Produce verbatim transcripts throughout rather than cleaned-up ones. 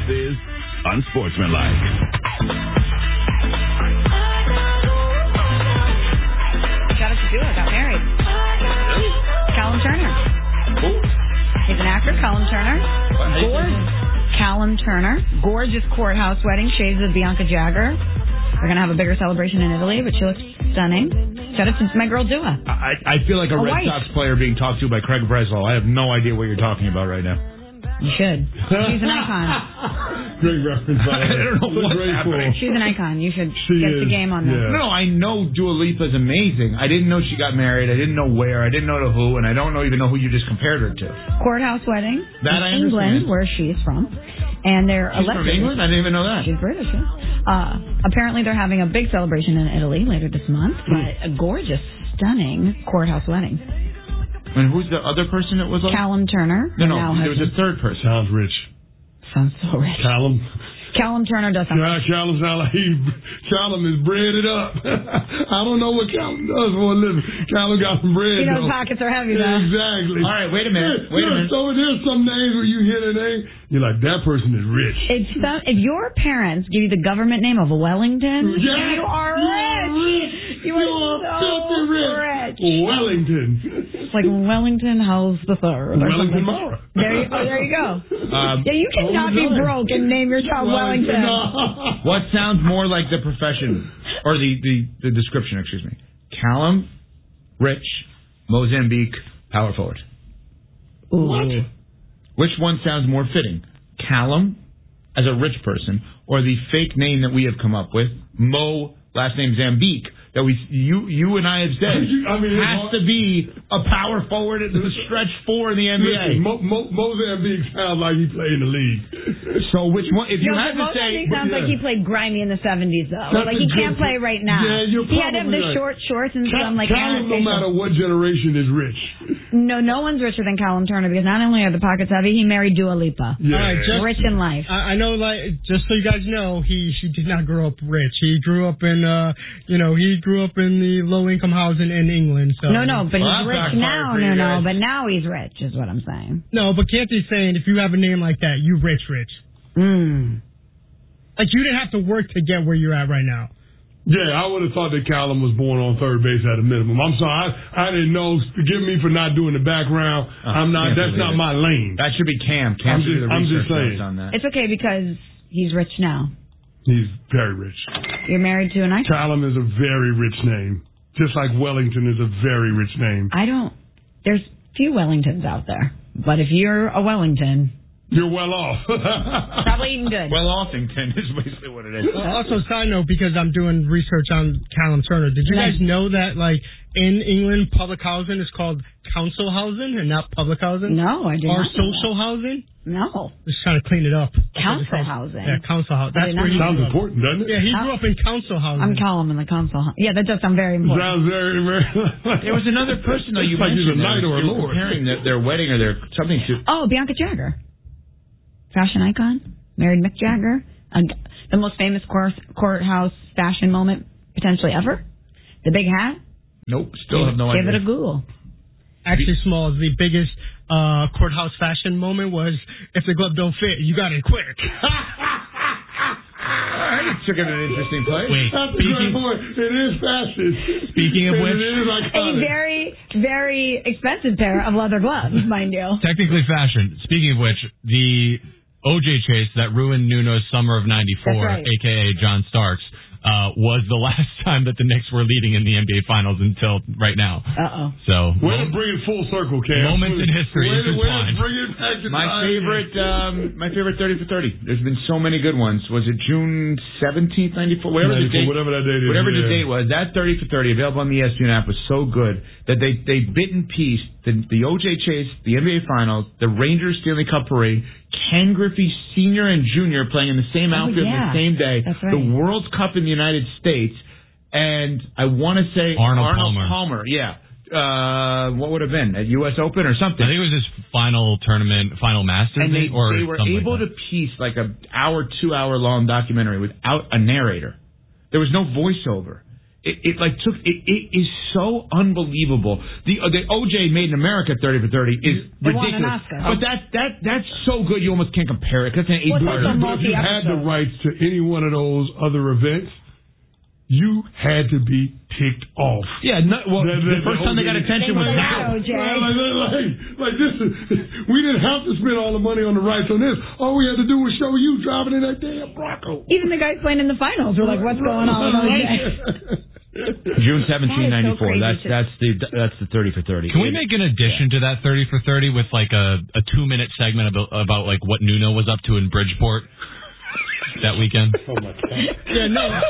This is Unsportsmanlike. Shout out to Dua, got married. Really? Callum Turner. Who? He's an actor, Callum Turner. Gorgeous. Callum Turner. Gorgeous courthouse wedding, shades of Bianca Jagger. We're going to have a bigger celebration in Italy, but she looks stunning. Shout out to my girl, Dua. I, I feel like a, a Red wife. Sox player being talked to by Craig Breslow. I have no idea what you're talking about right now. You should. She's an icon. Great reference, by the way. I don't know what's happening. She's an icon. You should She get is, the game on that. yeah. No, I know Dua Lipa's amazing. I didn't know she got married. I didn't know where. I didn't know to who, and I don't know even know who you just compared her to. Courthouse wedding That in I England, understand. where she's from. And they're She's from England? I didn't even know that. She's British, yeah. Uh, apparently they're having a big celebration in Italy later this month. But a gorgeous, stunning courthouse wedding. And who's the other person that was like? Callum Turner. No, no, now there was a husband. third person. Sounds rich. Sounds so rich. Callum. Callum Turner does something. Yeah, Callum sound like he, Callum is breaded up. I don't know what Callum does for a living. Callum got some bread. You know, his though. pockets are heavy, though. Exactly. All right, wait a minute. Wait a minute. So there's some names where you hear the name, you're like, that person is rich. It's some, if your parents give you the government name of Wellington, Yeah, you are you rich. are rich. You You are are so filthy rich. rich. Wellington. It's like Wellington House the Third. or Wellington something. Mara. There you, oh, there you go. Um, Yeah, you cannot oh, be no. broke and name your child Wellington. What sounds more like the profession, or the, the, the description, excuse me. Callum, Rich, Mozambique, power forward. What? Which one sounds more fitting? Callum, as a rich person, or the fake name that we have come up with, Mo, last name Zambique, that we you you and I have said I mean, has to be a power forward into the stretch four in the N B A. Listen, Mo, Mo, Mozambique sounds like he played in the league. So which one? If you No, had to but say, Mozambique sounds yeah. like he played grimy in the seventies, though. That's like a he can't good play point. right now. Yeah, you're he had to have the probably right. short shorts and Cal- some like Callum, no Aaron matter facial. what generation, is rich. No, no one's richer than Callum Turner because not only are the pockets heavy, he married Dua Lipa. Yeah. All right, just, Rich in life. I, I know, like, just so you guys know, he she did not grow up rich. He grew up in, uh, you know, he grew up in the low income housing in England. So No, no, but Well, he's that's rich backfired now. for No, you no, guys. but now he's rich, is what I'm saying. no, but Canty's saying if you have a name like that, you rich, rich. Mm. Like you didn't have to work to get where you're at right now. Yeah, I would have thought that Callum was born on third base at a minimum. I'm sorry, I, I didn't know. Forgive me for not doing the background. Oh, I'm not. can't That's believe not it. my lane. that should be Cam. Cam I'm should do just- the I'm just research saying. notes on that. It's okay because he's rich now. He's very rich. You're married to an icon. Callum is a very rich name, just like Wellington is a very rich name. I don't. There's few Wellingtons out there, but if you're a Wellington, You're well off. probably eating good. Well, Offington is basically what it is. Also, side note, because I'm doing research on Callum Turner, did you Nice. guys know that, like, in England, public housing is called council housing and not public housing? No, I did Or not know social housing? that. No, Just trying to clean it up. council housing. Yeah, council housing. I That's did not where he know. Sounds grew up. important, doesn't it? Yeah, he grew up in council housing. I'm Callum in the council. Yeah, that does sound very important. Sounds very, very. There was another person, though, you It's like he's a mentioned. knight that or a you were lord. comparing their, their wedding or their something to. Oh, Bianca Jagger, fashion icon, married Mick Jagger, uh, the most famous court, courthouse fashion moment potentially ever. The big hat. Nope, still have no Give idea. it a Google. Actually, Small, the biggest uh, courthouse fashion moment was if the glove don't fit, you got it quick. I took it an interesting place. Wait, That's a speaking, great point. It is fashion. Speaking of And which- it is A iconic. very, very expensive pair of leather gloves, mind you. technically fashion. Speaking of which, the O J chase that ruined Nuno's summer of ninety-four, That's right. a k a. John Starks, uh, was the last time that the Knicks were leading in the N B A Finals until right now. Uh-oh. So, Way to bring it full circle, Cam. Moments in history Way to, way to intertwined. bring it back to My time. favorite, um, my favorite thirty for thirty. There's been so many good ones. Was it June seventeenth, ninety-four? Whatever the date, whatever that date is. whatever the yeah. date was. That thirty for thirty available on the E S P N app was so good that they they bit and pieced the the O J chase, the N B A Finals, the Rangers Stanley Cup parade, Ken Griffey Senior and Junior playing in the same Oh, outfit yeah. on the same day, That's right. the World Cup in the United States, and I want to say Arnold Palmer. Palmer. Yeah. Uh, what would have been at U S Open or something? I think it was his final tournament, final Masters, And they, or they were something able like to piece like a hour, two hour long documentary without a narrator. There was no voiceover. It, it like took it, it is so unbelievable. The uh, the O J Made in America thirty for thirty is They won an ridiculous. Oscar. But that that that's so good you almost can't compare it. That's an eight Well, it's part. also But if you had the multi-episode. rights to any one of those other events, you had to be ticked off. Yeah, no, well, The- the, the- first the time they got O J attention was They now. O J. Like, like, like, like this is, we didn't have to spend all the money on the rights on this. All we had to do was show you driving in that damn Bronco. Even the guys playing in the finals were like, what's going on with O J? June seventeenth, That is so ninety-four. crazy That's to- that's the that's the thirty for thirty. Can we make an addition to that thirty for thirty with like a, a two minute segment about, about like what Nuno was up to in Bridgeport that weekend? Oh my God. Yeah, no. Uh,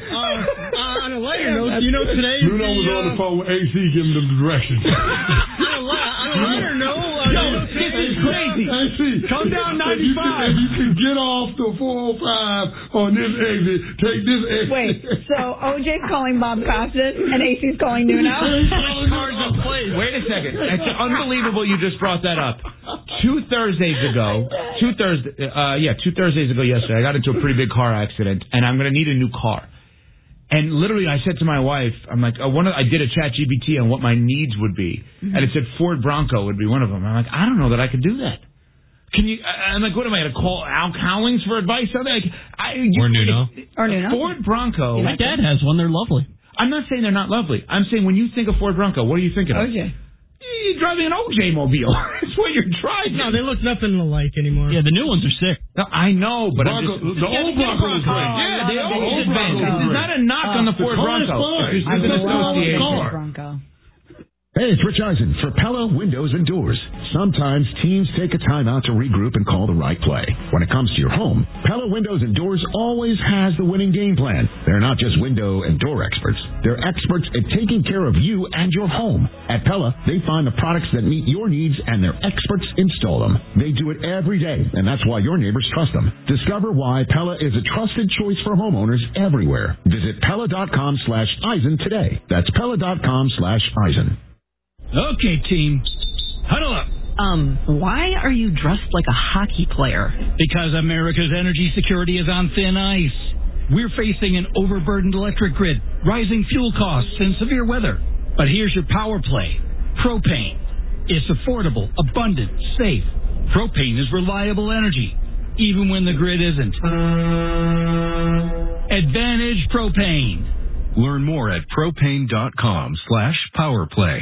uh, on a lighter note, you know today. Nuno was on the phone with A C giving them the directions. On a li- on a lighter note, uh, Yo, you know, this today- is crazy. A C, Come down if you can- ninety-five. If you can get off the four oh five on this exit, take this exit. Wait, so O J's calling Bob Costas and A C's calling Nuno? Cards in place. Wait a second. It's unbelievable you just brought that up. Two Thursdays ago, two Thursday, uh, yeah, two Thursdays ago yesterday, I got into a pretty big car accident, and I'm going to need a new car. And literally, I said to my wife, I'm like, uh, one of, I did a chat G P T on what my needs would be, and it said Ford Bronco would be one of them. I'm like, I don't know that I could do that. Can you? I'm like, what am I going to call Al Cowlings for advice? Something like, I, you, Or Nuno. Or Nuno. Ford Bronco. My dad has one. They're lovely. I'm not saying they're not lovely. I'm saying when you think of Ford Bronco, what are you thinking of? O J. You're driving an O J mobile. That's what you're driving. No, they look nothing alike anymore. Yeah, the new ones are sick. No, I know, but I'm Bronco, just, the old Bronco was great. Oh, yeah, I the love old the old Bronco. Bronco. This is not a knock on the Ford car is Bronco. fine. It's I just an love the association. Bronco. Hey, it's Rich Eisen for Pella Windows and Doors. Sometimes teams take a time out to regroup and call the right play. When it comes to your home, Pella Windows and Doors always has the winning game plan. They're not just window and door experts. They're experts at taking care of you and your home. At Pella, they find the products that meet your needs and their experts install them. They do it every day, and that's why your neighbors trust them. Discover why Pella is a trusted choice for homeowners everywhere. Visit Pella.com slash Eisen today. That's Pella.com slash Eisen. Okay, team. Huddle up. Um, why are you dressed like a hockey player? Because America's energy security is on thin ice. We're facing an overburdened electric grid, rising fuel costs, and severe weather. But here's your power play. Propane. It's affordable, abundant, safe. Propane is reliable energy, even when the grid isn't. Advantage Propane. Learn more at propane.com slash powerplay.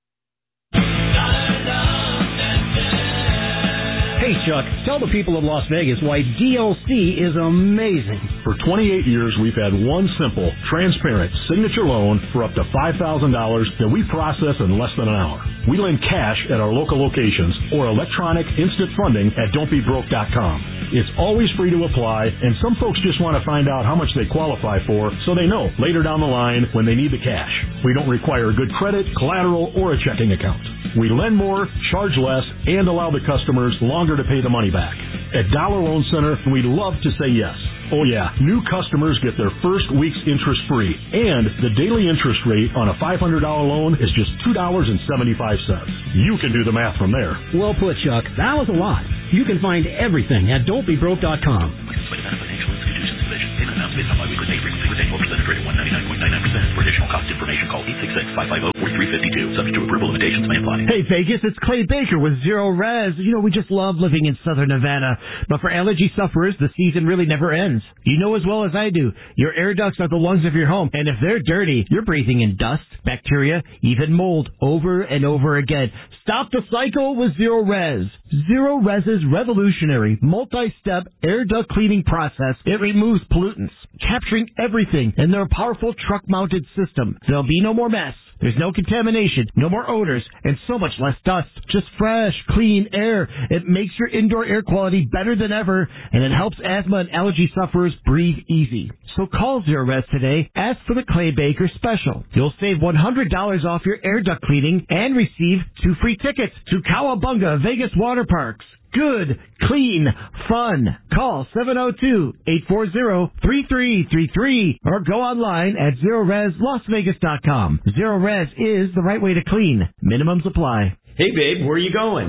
Hey, Chuck, tell the people of Las Vegas why D L C is amazing. For twenty-eight years, we've had one simple, transparent signature loan for up to five thousand dollars that we process in less than an hour. We lend cash at our local locations or electronic instant funding at don't be broke dot com. It's always free to apply, and some folks just want to find out how much they qualify for so they know later down the line when they need the cash. We don't require good credit, collateral, or a checking account. We lend more, charge less, and allow the customers longer to pay the money back. At Dollar Loan Center, we'd love to say yes. Oh yeah, new customers get their first week's interest free, and the daily interest rate on a five hundred dollars loan is just two dollars and seventy-five cents. You can do the math from there. Well put, Chuck. That was a lot. You can find everything at don't be broke dot com. For additional cost information, call eight six six, five five zero, four three five two. Subject to approval, limitations may apply. Hey, Vegas, it's Clay Baker with Zero Res. You know, we just love living in Southern Nevada. But for allergy sufferers, the season really never ends. You know as well as I do, your air ducts are the lungs of your home. And if they're dirty, you're breathing in dust, bacteria, even mold over and over again. Stop the cycle with Zero Res. Zero Res's revolutionary multi-step air duct cleaning process. It removes pollutants, capturing everything in their powerful truck-mounted system. There'll be no more mess. There's no contamination, no more odors, and so much less dust. Just fresh, clean air. It makes your indoor air quality better than ever, and it helps asthma and allergy sufferers breathe easy. So call Zero Res today. Ask for the Clay Baker special. You'll save one hundred dollars off your air duct cleaning and receive two free tickets to Cowabunga Vegas Water Parks. Good, clean, fun. Call seven oh two, eight four zero, three three three three or go online at zero res las vegas dot com. Zero Res is the right way to clean. Minimums apply. Hey, babe, where are you going?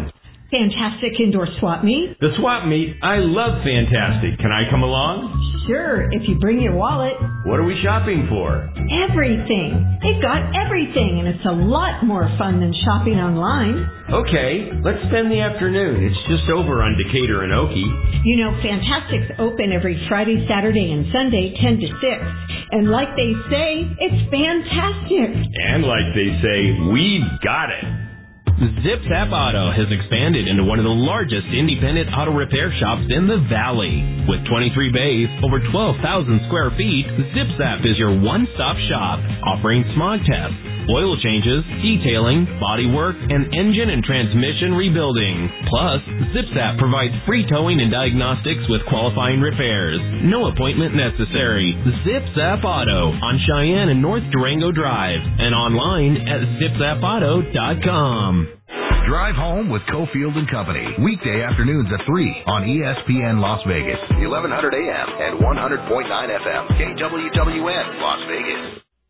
Fantastic Indoor Swap Meet. The swap meet, I love Fantastic. Can I come along? Sure, if you bring your wallet. What are we shopping for? Everything. They've got everything, and it's a lot more fun than shopping online. Okay, let's spend the afternoon. It's just over on Decatur and Okie. You know, Fantastic's open every Friday, Saturday, and Sunday, ten to six. And like they say, it's fantastic. And like they say, we've got it. Zip Zap Auto has expanded into one of the largest independent auto repair shops in the Valley. With twenty-three bays, over twelve thousand square feet, Zip Zap is your one-stop shop, offering smog tests, oil changes, detailing, body work, and engine and transmission rebuilding. Plus, Zip Zap provides free towing and diagnostics with qualifying repairs. No appointment necessary. Zip Zap Auto on Cheyenne and North Durango Drive and online at zip zap auto dot com. Drive home with Cofield and Company. Weekday afternoons at three on E S P N Las Vegas. eleven hundred A M and one hundred point nine F M. K W W N Las Vegas.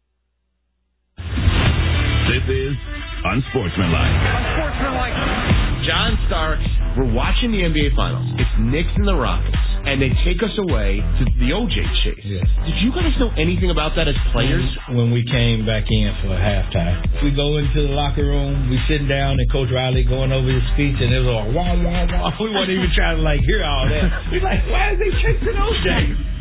This is Unsportsmanlike. Unsportsmanlike. John Starks, we're watching the N B A Finals. It's Knicks and the Rockets, and they take us away to the O J chase. Yes. Did you guys know anything about that as players? When we came back in for halftime, we go into the locker room, we sitting down, and Coach Riley going over his speech, and it was all wah, wah, wah. We weren't even trying to, like, hear all that. We're like, why are they chasing O J?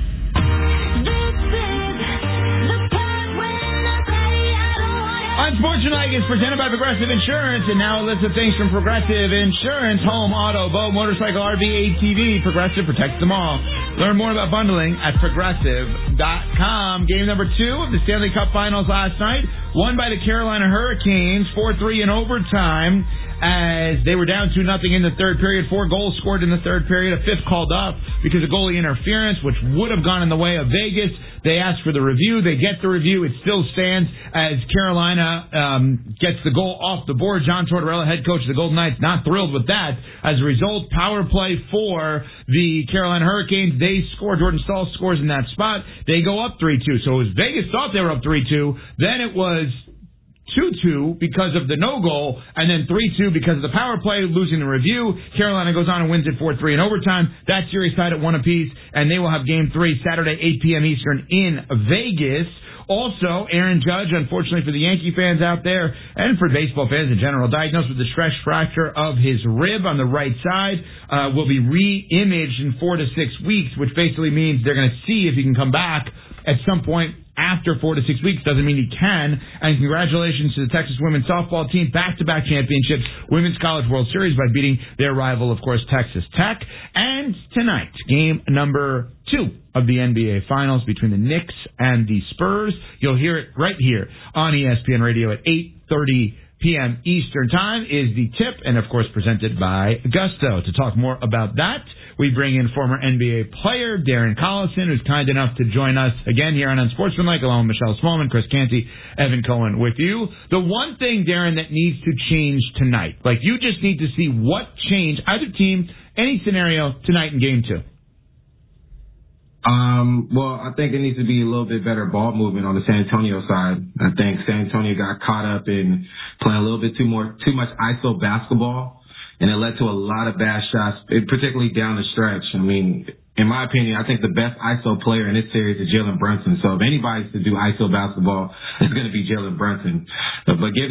Unsportsmanlike is presented by Progressive Insurance, and now a list of things from Progressive Insurance: home, auto, boat, motorcycle, R V, A T V. Progressive protects them all. Learn more about bundling at progressive dot com. Game number two of the Stanley Cup Finals last night, won by the Carolina Hurricanes, four three in overtime, as they were down two nothing in the third period. Four goals scored in the third period, a fifth called up because of goalie interference, which would have gone in the way of Vegas. They asked for the review. They get the review. It still stands as Carolina um, gets the goal off the board. John Tortorella, head coach of the Golden Knights, not thrilled with that. As a result, power play for the Carolina Hurricanes. They score. Jordan Staal scores in that spot. They go up three two. So it was Vegas thought they were up three two. Then it was two two because of the no goal, and then three two because of the power play, losing the review. Carolina goes on and wins it four three in overtime. That series tied at one apiece, and they will have game three Saturday, eight p.m. Eastern in Vegas. Also, Aaron Judge, unfortunately for the Yankee fans out there, and for baseball fans in general, diagnosed with a stress fracture of his rib on the right side, uh, will be re-imaged in four to six weeks, which basically means they're going to see if he can come back at some point after four to six weeks. Doesn't mean he can. And congratulations to the Texas women's softball team, back-to-back championships, Women's College World Series by beating their rival, of course, Texas Tech. And tonight, game number two of the N B A Finals between the Knicks and the Spurs. You'll hear it right here on E S P N Radio at eight thirty p.m. Eastern Time is the tip, and of course presented by Gusto. To talk more about that, we bring in former N B A player Darren Collison, who's kind enough to join us again here on Unsportsmanlike, along with Michelle Smallman, Chris Canty, Evan Cohen with you. The one thing, Darren, that needs to change tonight, like you just need to see what change, either team, any scenario, tonight in game two. Um, well, I think it needs to be a little bit better ball movement on the San Antonio side. I think San Antonio got caught up in playing a little bit too more, too much I S O basketball, and it led to a lot of bad shots, particularly down the stretch. I mean, in my opinion, I think the best I S O player in this series is Jalen Brunson. So if anybody's to do I S O basketball, it's going to be Jalen Brunson. But, but give